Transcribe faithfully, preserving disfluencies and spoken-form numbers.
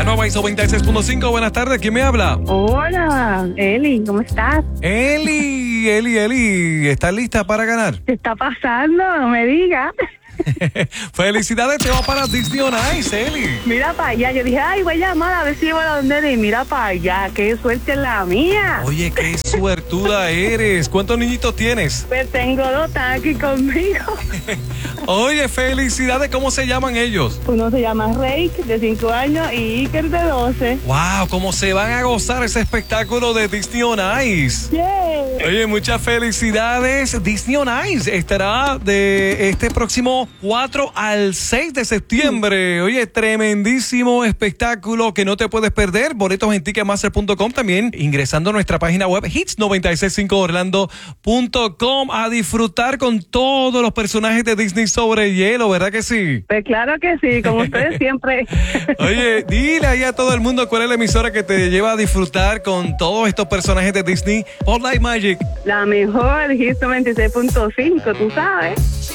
La nueva I S O noventa y seis punto cinco. Buenas tardes, ¿quién me habla? Hola, Eli, ¿cómo estás? Eli, Eli, Eli, ¿estás lista para ganar? ¿Qué está pasando? No me digas. Felicidades, te va para Disney on Ice, Eli. Mira para allá, yo dije, ay, voy a llamar a ver si voy a donde Eli. Mira para allá, qué suerte es la mía. Oye, qué suertuda eres. ¿Cuántos niñitos tienes? Pues tengo dos, están aquí conmigo. Oye, felicidades, ¿cómo se llaman ellos? Uno se llama Rake, de cinco años, y Iker, de doce. Wow, cómo se van a gozar ese espectáculo de Disney on Ice. Yeah. Oye, muchas felicidades. Disney on Ice estará de este próximo cuatro al seis de septiembre. Oye, tremendísimo espectáculo que no te puedes perder. Boletos en ticketmaster punto com, también ingresando a nuestra página web hits noventa y seis punto cinco orlando punto com, a disfrutar con todos los personajes de Disney sobre hielo, ¿verdad que sí? Pues claro que sí, como ustedes siempre. Oye, dile ahí a todo el mundo cuál es la emisora que te lleva a disfrutar con todos estos personajes de Disney. Spotlight Magic. La mejor, Hits noventa y seis punto cinco, tú sabes.